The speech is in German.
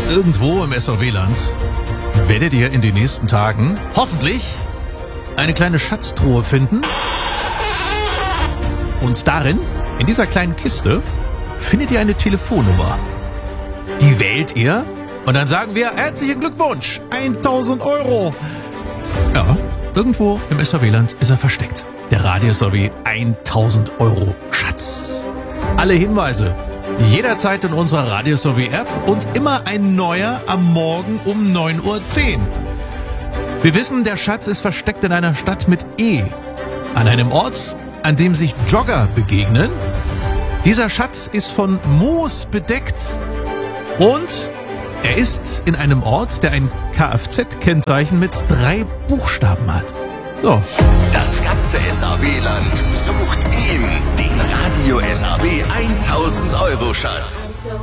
Irgendwo im SAW-Land werdet ihr in den nächsten Tagen hoffentlich eine kleine Schatztruhe finden. Und darin, in dieser kleinen Kiste, findet ihr eine Telefonnummer. Die wählt ihr und dann sagen wir, herzlichen Glückwunsch, 1000 Euro. Ja, irgendwo im SAW-Land ist er versteckt. Der Radio-SAW 1000 Euro Schatz. Alle Hinweise jederzeit in unserer Radio-SAW-App und immer ein neuer am Morgen um 9:10 Uhr. Wir wissen, der Schatz ist versteckt in einer Stadt mit E. An einem Ort, an dem sich Jogger begegnen. Dieser Schatz ist von Moos bedeckt und er ist in einem Ort, der ein Kfz-Kennzeichen mit 3 Buchstaben hat. So. Das ganze SAW-Land sucht ihn, den Radio SAW 1000 Euro Schatz.